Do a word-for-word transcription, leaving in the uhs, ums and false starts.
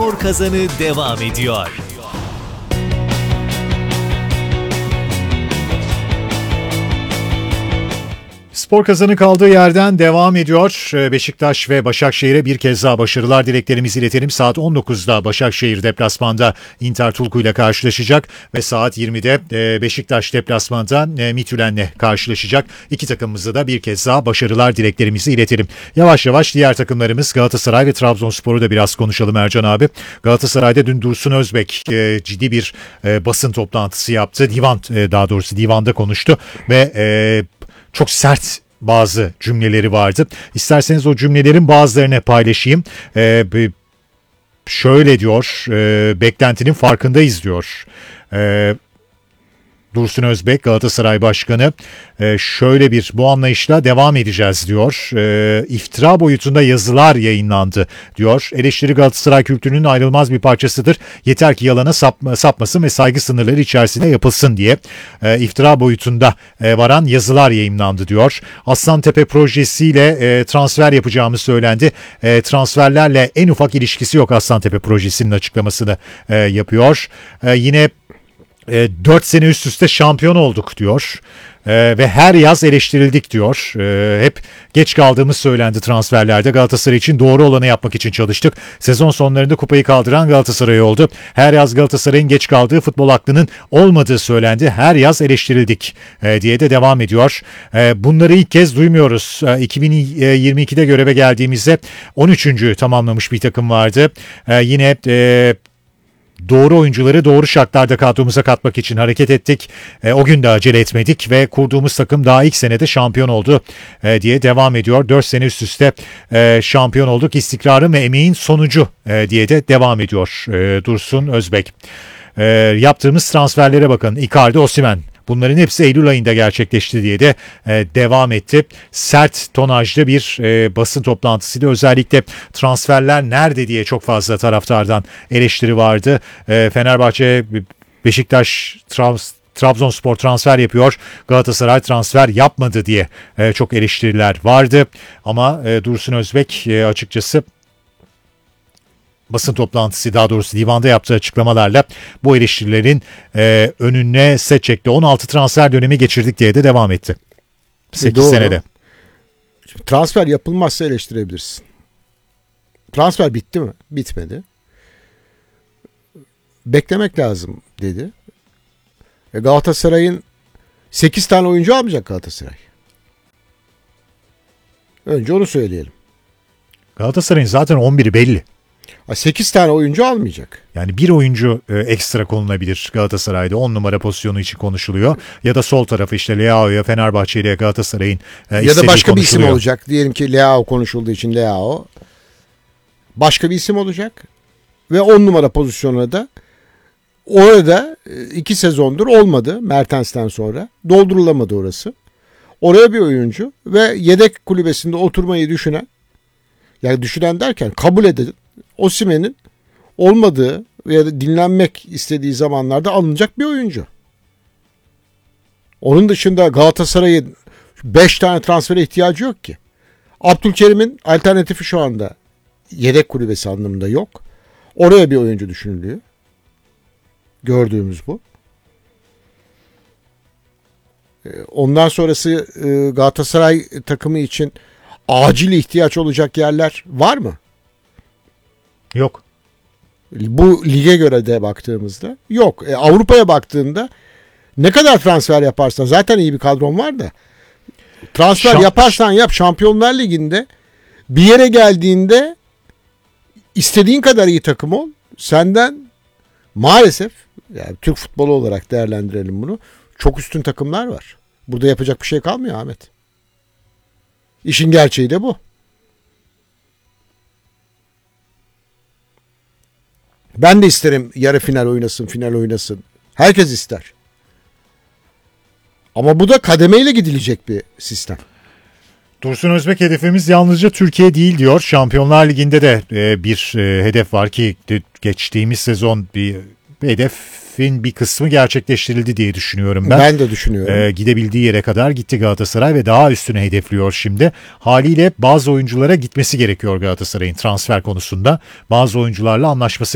Spor Kazanı devam ediyor. Spor Kazanı kaldığı yerden devam ediyor. Beşiktaş ve Başakşehir'e bir kez daha başarılar dileklerimizi iletelim. Saat on dokuzda Başakşehir deplasmanda Inter Tulku ile karşılaşacak ve saat yirmide Beşiktaş deplasmanda Midtjylland'le karşılaşacak. İki takımımıza da bir kez daha başarılar dileklerimizi iletelim. Yavaş yavaş diğer takımlarımız Galatasaray ve Trabzonspor'u da biraz konuşalım Ercan abi. Galatasaray'da dün Dursun Özbek ciddi bir basın toplantısı yaptı. Divan daha doğrusu divanda konuştu ve çok sert bazı cümleleri vardı. İsterseniz o cümlelerin bazılarını paylaşayım. Ee, şöyle diyor, e, beklentinin farkındayız diyor. Ee, Dursun Özbek Galatasaray Başkanı e, şöyle bir bu anlayışla devam edeceğiz diyor. E, iftira boyutunda yazılar yayınlandı diyor. Eleştiri Galatasaray kültürünün ayrılmaz bir parçasıdır. Yeter ki yalana sapma, sapmasın ve saygı sınırları içerisinde yapılsın diye e, iftira boyutunda e, varan yazılar yayınlandı diyor. Aslantepe projesiyle e, transfer yapacağımız söylendi. E, transferlerle en ufak ilişkisi yok Aslantepe projesinin açıklamasını e, yapıyor. E, yine E, dört sene üst üste şampiyon olduk diyor e, ve her yaz eleştirildik diyor. E, hep geç kaldığımız söylendi transferlerde. Galatasaray için doğru olanı yapmak için çalıştık. Sezon sonlarında kupayı kaldıran Galatasaray oldu. Her yaz Galatasaray'ın geç kaldığı, futbol aklının olmadığı söylendi. Her yaz eleştirildik e, diye de devam ediyor. E, bunları ilk kez duymuyoruz. E, iki bin yirmi ikide göreve geldiğimizde on üçüncü tamamlamış bir takım vardı. E, yine e, doğru oyuncuları doğru şartlarda kadromuza katmak için hareket ettik. E, o gün de acele etmedik ve kurduğumuz takım daha ilk senede şampiyon oldu e, diye devam ediyor. dört sene üst üste e, şampiyon olduk. İstikrarın ve emeğin sonucu e, diye de devam ediyor e, Dursun Özbek. E, yaptığımız transferlere bakın. Icardi, Osimhen. Bunların hepsi Eylül ayında gerçekleşti diye de e, devam etti. Sert tonajlı bir e, basın toplantısıydı. Özellikle transferler nerede diye çok fazla taraftardan eleştiri vardı. E, Fenerbahçe, Beşiktaş, Trabzon Trabzonspor transfer yapıyor, Galatasaray transfer yapmadı diye e, çok eleştiriler vardı. Ama e, Dursun Özbek e, açıkçası basın toplantısı, daha doğrusu divanda yaptığı açıklamalarla bu eleştirilerin e, önüne set çekti. on altı transfer dönemi geçirdik diye de devam etti. sekiz Doğru. senede. Transfer yapılmazsa eleştirebilirsin. Transfer bitti mi? Bitmedi. Beklemek lazım dedi. E Galatasaray'ın sekiz tane oyuncu almayacak Galatasaray. Önce onu söyleyelim. Galatasaray'ın zaten on biri belli. sekiz tane oyuncu almayacak. Yani bir oyuncu e, ekstra konulabilir Galatasaray'da. on numara pozisyonu için konuşuluyor. Ya da sol tarafı işte Leao'ya, Fenerbahçe ile Galatasaray'ın e, ya da başka bir isim konuşuluyor. olacak. Diyelim ki Leao konuşulduğu için Leao. Başka bir isim olacak. Ve on numara pozisyonuna da orada iki sezondur olmadı Mertens'ten sonra. Doldurulamadı orası. Oraya bir oyuncu ve yedek kulübesinde oturmayı düşünen, yani düşünen derken kabul eden Osimhen'in olmadığı veya da dinlenmek istediği zamanlarda alınacak bir oyuncu. Onun dışında Galatasaray'ın beş tane transfere ihtiyacı yok ki. Abdülkerim'in alternatifi şu anda yedek kulübesi anlamında yok. Oraya bir oyuncu düşünülüyor. Gördüğümüz bu. Ondan sonrası Galatasaray takımı için acil ihtiyaç olacak yerler var mı? Yok. Bu lige göre de baktığımızda yok. E, Avrupa'ya baktığında ne kadar transfer yaparsan, zaten iyi bir kadron var da transfer Şam- yaparsan yap, Şampiyonlar Ligi'nde bir yere geldiğinde istediğin kadar iyi takım ol, senden maalesef, yani Türk futbolu olarak değerlendirelim bunu, çok üstün takımlar var. Burada yapacak bir şey kalmıyor Ahmet. İşin gerçeği de bu. Ben de isterim yarı final oynasın, final oynasın. Herkes ister. Ama bu da kademeyle gidilecek bir sistem. Dursun Özbek hedefimiz yalnızca Türkiye değil diyor. Şampiyonlar Ligi'nde de e, bir e, hedef var ki de, geçtiğimiz sezon bir, bir hedefin bir kısmı gerçekleştirildi diye düşünüyorum ben. Ben de düşünüyorum. E, gidebildiği yere kadar gitti Galatasaray ve daha üstüne hedefliyor şimdi. Haliyle bazı oyunculara gitmesi gerekiyor Galatasaray'ın transfer konusunda. Bazı oyuncularla anlaşması